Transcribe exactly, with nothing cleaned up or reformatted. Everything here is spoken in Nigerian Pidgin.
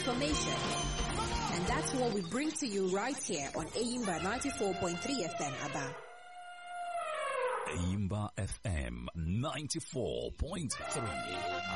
information. And that's what we bring to you right here on Ayimba ninety-four point three F M, Aba. Ayimba F M ninety-four point three.